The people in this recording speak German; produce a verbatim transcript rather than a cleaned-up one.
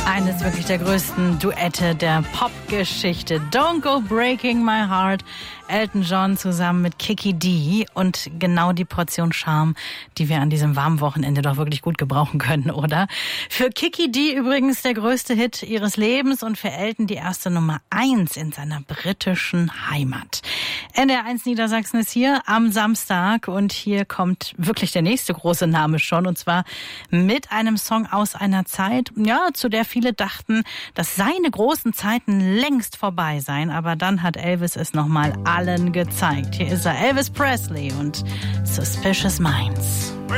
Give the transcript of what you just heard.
Eines wirklich der größten Duette der Popgeschichte. Don't Go Breaking My Heart. Elton John zusammen mit Kiki Dee und genau die Portion Charme, die wir an diesem warmen Wochenende doch wirklich gut gebrauchen können, oder? Für Kiki Dee übrigens der größte Hit ihres Lebens und für Elton die erste Nummer eins in seiner britischen Heimat. N D R eins Niedersachsen ist hier am Samstag und hier kommt wirklich der nächste große Name schon und zwar mit einem Song aus einer Zeit, ja, zu der viele dachten, dass seine großen Zeiten längst vorbei seien, aber dann hat Elvis es nochmal allen gezeigt. Hier ist er, Elvis Presley und Suspicious Minds.